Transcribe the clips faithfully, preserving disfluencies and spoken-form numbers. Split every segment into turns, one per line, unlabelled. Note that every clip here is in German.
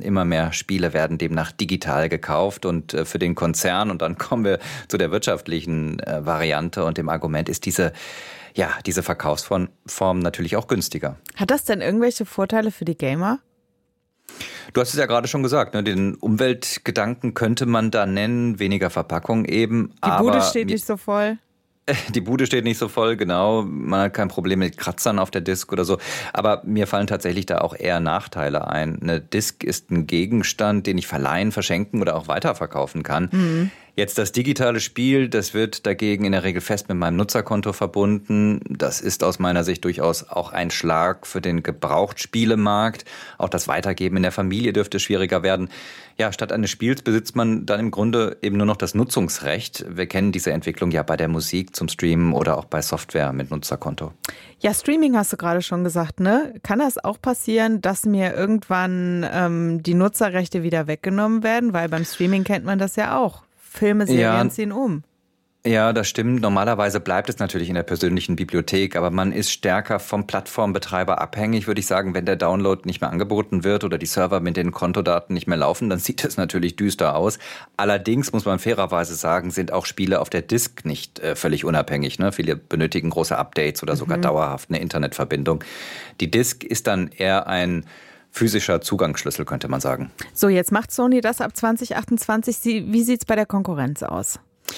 Immer mehr Spiele werden demnach digital gekauft und für den Konzern, und dann kommen wir zu der wirtschaftlichen Variante und dem Argument, ist diese, ja, diese Verkaufsform natürlich auch günstiger.
Hat das denn irgendwelche Vorteile für die Gamer?
Du hast es ja gerade schon gesagt, ne? Den Umweltgedanken könnte man da nennen, weniger Verpackung eben.
Die Bude steht nicht so voll.
Die Bude steht nicht so voll, genau. Man hat kein Problem mit Kratzern auf der Disk oder so. Aber mir fallen tatsächlich da auch eher Nachteile ein. Eine Disk ist ein Gegenstand, den ich verleihen, verschenken oder auch weiterverkaufen kann. Mhm. Jetzt das digitale Spiel, das wird dagegen in der Regel fest mit meinem Nutzerkonto verbunden. Das ist aus meiner Sicht durchaus auch ein Schlag für den Gebrauchtspielemarkt. Auch das Weitergeben in der Familie dürfte schwieriger werden. Ja, statt eines Spiels besitzt man dann im Grunde eben nur noch das Nutzungsrecht. Wir kennen diese Entwicklung ja bei der Musik zum Streamen oder auch bei Software mit Nutzerkonto.
Ja, Streaming hast du gerade schon gesagt, ne? Kann das auch passieren, dass mir irgendwann ähm, die Nutzerrechte wieder weggenommen werden? Weil beim Streaming kennt man das ja auch. Filme, Serien ja, ziehen um.
Ja, das stimmt. Normalerweise bleibt es natürlich in der persönlichen Bibliothek, aber man ist stärker vom Plattformbetreiber abhängig, würde ich sagen. Wenn der Download nicht mehr angeboten wird oder die Server mit den Kontodaten nicht mehr laufen, dann sieht es natürlich düster aus. Allerdings muss man fairerweise sagen, sind auch Spiele auf der Disk nicht äh, völlig unabhängig. Ne? Viele benötigen große Updates oder sogar mhm. dauerhaft eine Internetverbindung. Die Disk ist dann eher ein physischer Zugangsschlüssel, könnte man sagen.
So, jetzt macht Sony das ab zwanzig achtundzwanzig. Wie sieht es bei der Konkurrenz aus?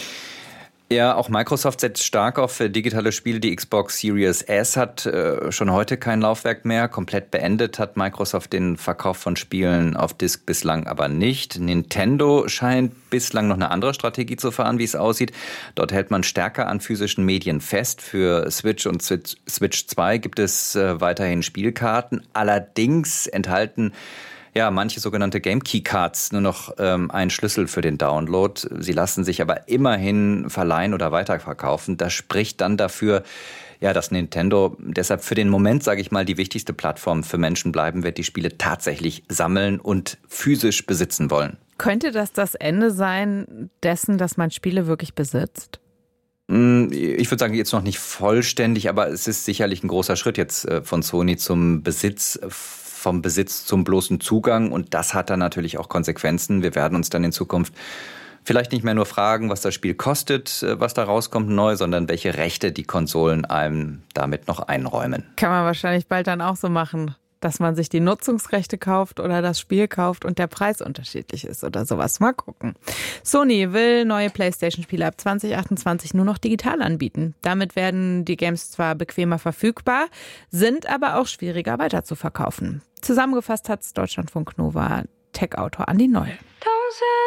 Ja, auch Microsoft setzt stark auf digitale Spiele. Die Xbox Series S hat äh, schon heute kein Laufwerk mehr. Komplett beendet hat Microsoft den Verkauf von Spielen auf Disk bislang aber nicht. Nintendo scheint bislang noch eine andere Strategie zu fahren, wie es aussieht. Dort hält man stärker an physischen Medien fest. Für Switch und Switch zwei gibt es äh, weiterhin Spielkarten. Allerdings enthalten ja, manche sogenannte Game Key Cards nur noch ähm, einen Schlüssel für den Download. Sie lassen sich aber immerhin verleihen oder weiterverkaufen. Das spricht dann dafür, ja, dass Nintendo deshalb für den Moment, sage ich mal, die wichtigste Plattform für Menschen bleiben wird, die Spiele tatsächlich sammeln und physisch besitzen wollen.
Könnte das das Ende sein dessen, dass man Spiele wirklich besitzt?
Ich würde sagen, jetzt noch nicht vollständig, aber es ist sicherlich ein großer Schritt jetzt von Sony zum Besitz, vom Besitz zum bloßen Zugang, und das hat dann natürlich auch Konsequenzen. Wir werden uns dann in Zukunft vielleicht nicht mehr nur fragen, was das Spiel kostet, was da rauskommt neu, sondern welche Rechte die Konsolen einem damit noch einräumen.
Kann man wahrscheinlich bald dann auch so machen, dass man sich die Nutzungsrechte kauft oder das Spiel kauft und der Preis unterschiedlich ist oder sowas. Mal gucken. Sony will neue PlayStation-Spiele ab zwanzig achtundzwanzig nur noch digital anbieten. Damit werden die Games zwar bequemer verfügbar, sind aber auch schwieriger weiter zu verkaufen. Zusammengefasst hat es Deutschlandfunk Nova Tech-Autor Andi Noll.